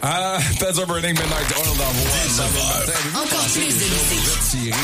Pets Are Burning, Midnight Oil dans vos Encore plus de musique.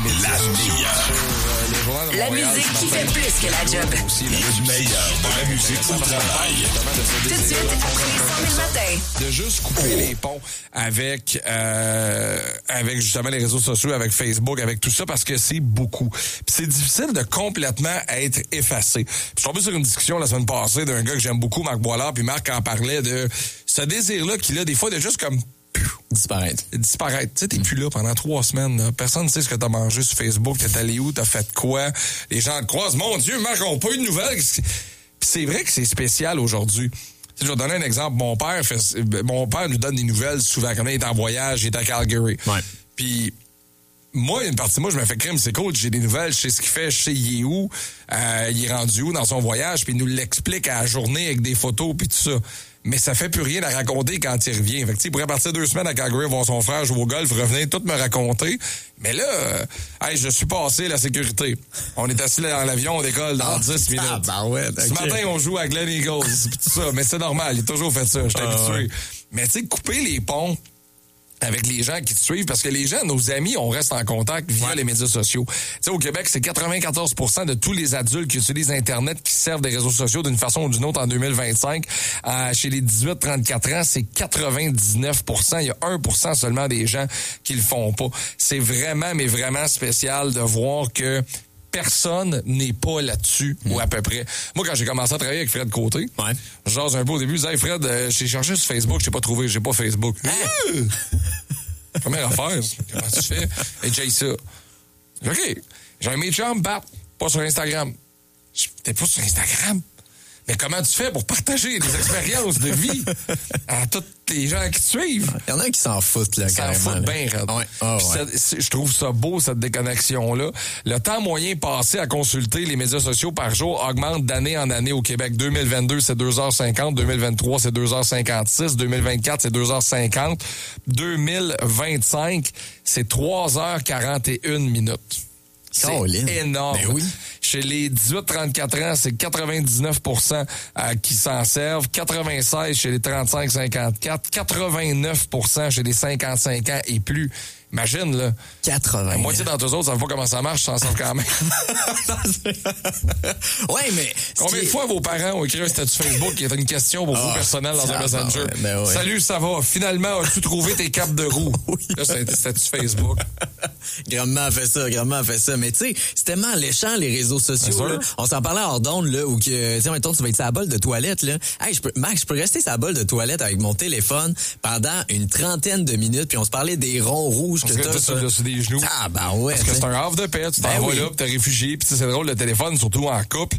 La musique qui fait plus que la job. Le meilleur de la musique au travail. Tout de suite, après les 100 000 matins. De juste couper les ponts avec justement les réseaux sociaux, avec Facebook, avec tout ça, parce que c'est beaucoup. Puis c'est difficile de complètement être effacé. Puis je suis tombé sur une discussion la semaine passée d'un gars que j'aime beaucoup, Marc Boilard, puis Marc en parlait de ce désir-là qu'il a des fois de juste comme Disparaître. Tu sais, t'es plus là pendant 3 semaines. Là. Personne ne sait ce que t'as mangé sur Facebook, t'es allé où, t'as fait quoi. Les gens te croisent. Mon Dieu, Marc, on n'a pas eu de nouvelles. Puis c'est vrai que c'est spécial aujourd'hui. Je vais donner un exemple. Mon père nous donne des nouvelles souvent. Quand il est en voyage, il est à Calgary. Ouais. Puis moi, une partie de moi, je me fais crime, c'est cool, j'ai des nouvelles, je sais ce qu'il fait, je sais il est où, il est rendu où dans son voyage, puis il nous l'explique à la journée avec des photos, puis tout ça. Mais ça fait plus rien à raconter quand il revient. Fait que, il pourrait partir 2 semaines à Calgary voir son frère jouer au golf, revenir tout me raconter. Mais là, je suis passé la sécurité. On est assis là dans l'avion, on décolle dans 10 minutes. Ce matin, on joue à Glen Eagles, pis tout ça. Mais c'est normal, il a toujours fait ça, je suis habitué. Ouais. Mais tu sais, couper les ponts avec les gens qui te suivent, parce que les gens, nos amis, on reste en contact via les médias sociaux. Tu sais, au Québec, c'est 94% de tous les adultes qui utilisent Internet qui servent des réseaux sociaux d'une façon ou d'une autre en 2025. Chez les 18-34 ans, c'est 99%. Il y a 1% seulement des gens qui le font pas. C'est vraiment, mais vraiment spécial de voir que personne n'est pas là-dessus, ou à peu près. Moi, quand j'ai commencé à travailler avec Fred Côté, je jase un peu au début, je disais, hey Fred, j'ai cherché sur Facebook, je t'ai pas trouvé, j'ai pas Facebook. Première affaire, comment tu fais? Et j'ai ça. OK, j'ai un chum, pas sur Instagram. T'es pas sur Instagram? Mais comment tu fais pour partager des expériences de vie à tous les gens qui te suivent? Il y en a qui s'en foutent, là, carrément. S'en foutent bien, je trouve ça beau, cette déconnexion-là. Le temps moyen passé à consulter les médias sociaux par jour augmente d'année en année au Québec. 2022, c'est 2h50. 2023, c'est 2h56. 2024, c'est 2h50. 2025, c'est 3h41 minutes. C'est énorme. Ben oui. Chez les 18-34 ans, c'est 99% qui s'en servent. 96 chez les 35-54. 89% chez les 55 ans et plus. Imagine, là. 80. La moitié d'entre eux autres savent pas comment ça marche, s'en sortent quand même. Ouais, mais... Combien de fois vos parents ont écrit un statut Facebook qui est une question pour vous personnel dans un Messenger? Ouais. Salut, ça va? Finalement, as-tu trouvé tes capes de roue? Oui. Là, c'est un statut Facebook. Grandement fait ça. Mais tu sais, c'est tellement alléchant, les réseaux sociaux. Là. On s'en parlait hors d'onde, là, où que, tu sais, mettons, tu vas être sur la bolle de toilette, là. Hey, je peux rester sur la bolle de toilette avec mon téléphone pendant une 30aine de minutes, puis on se parlait des ronds rouges que t'as sur des genoux. Ah, ben ouais. Parce que c'est un havre de paix. Tu t'en vas là, pis t'es réfugié, pis c'est drôle, le téléphone, surtout en couple.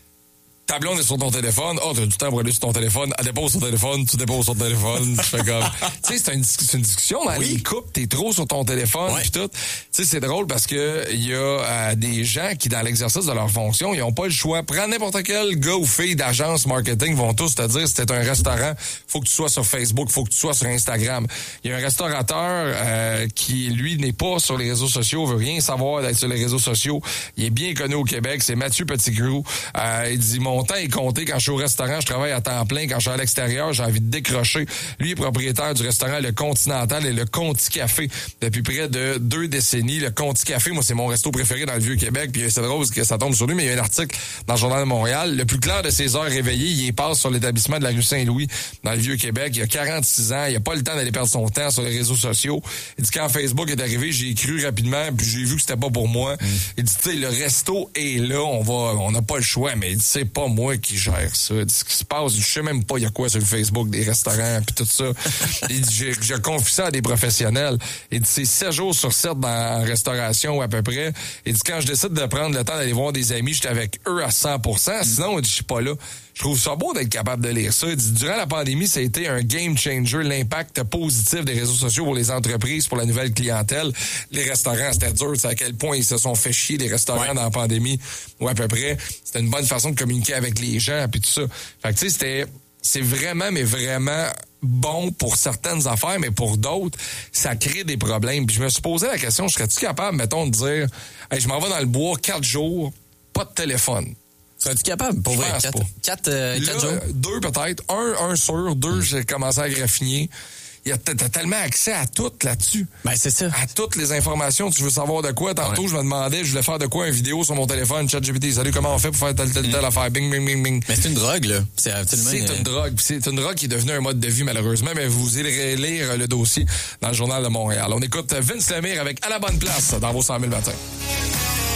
Ta blonde est sur ton téléphone. Oh, t'as du temps pour aller sur ton téléphone. Elle dépose son téléphone, tu déposes son téléphone. Tu fais comme... Tu sais, c'est une discussion dans les couples. T'es trop sur ton téléphone pis tout. Tu sais, c'est drôle parce que il y a des gens qui, dans l'exercice de leur fonction, ils ont pas le choix. Prends n'importe quel gars ou fille d'agence marketing, vont tous te dire, si t'es un restaurant, faut que tu sois sur Facebook, faut que tu sois sur Instagram. Il y a un restaurateur qui, lui, n'est pas sur les réseaux sociaux, veut rien savoir d'être sur les réseaux sociaux. Il est bien connu au Québec. C'est Mathieu Petitgrou. Il dit, mon temps est compté. Quand je suis au restaurant, je travaille à temps plein. Quand je suis à l'extérieur, j'ai envie de décrocher. Lui est propriétaire du restaurant Le Continental et Le Conti Café depuis près de 2 décennies. Le Conti Café, moi, c'est mon resto préféré dans le Vieux-Québec. Puis c'est drôle que ça tombe sur lui, mais il y a un article dans le Journal de Montréal. Le plus clair de ses heures réveillées, il y passe sur l'établissement de la rue Saint-Louis dans le Vieux-Québec. Il a 46 ans. Il a pas le temps d'aller perdre son temps sur les réseaux sociaux. Il dit, quand Facebook est arrivé, j'ai cru rapidement, puis j'ai vu que c'était pas pour moi. Il dit, tu sais, le resto est là. On n'a pas le choix, mais il dit, c'est pas moi qui gère ça. Il dit, ce qui se passe, je sais même pas il y a quoi sur le Facebook des restaurants puis tout ça. Il dit, je confie ça à des professionnels. Il dit, c'est 7 jours sur 7 en restauration à peu près. Il dit, quand je décide de prendre le temps d'aller voir des amis, j'étais avec eux à 100%. Sinon, il dit, je suis pas là. Je trouve ça beau d'être capable de lire ça. Il dit, durant la pandémie, ça a été un game changer, l'impact positif des réseaux sociaux pour les entreprises, pour la nouvelle clientèle. Les restaurants, c'était dur. C'est à quel point ils se sont fait chier, les restaurants, dans la pandémie, ou à peu près. C'était une bonne façon de communiquer avec les gens, puis tout ça. Fait que, tu sais, c'est vraiment, mais vraiment bon pour certaines affaires, mais pour d'autres, ça crée des problèmes. Puis je me suis posé la question, serais-tu capable, mettons, de dire, hey, je m'en vais dans le bois 4 jours, pas de téléphone. Serais-tu capable? Pour vrai, 4 jours? 2 peut-être. Un sûr. 2, j'ai commencé à graffiner. T'as tellement accès à tout là-dessus. Ben, c'est ça. À toutes les informations. Tu veux savoir de quoi? Tantôt, je me demandais, je voulais faire de quoi une vidéo sur mon téléphone, ChatGPT. Salut, comment on fait pour faire telle affaire? Bing, bing, bing, bing. Mais c'est une drogue, là. C'est absolument une drogue. C'est une drogue qui est devenue un mode de vie, malheureusement. Mais vous irez lire le dossier dans le Journal de Montréal. On écoute Vince Lemire avec À la bonne place dans vos 100 000 matins.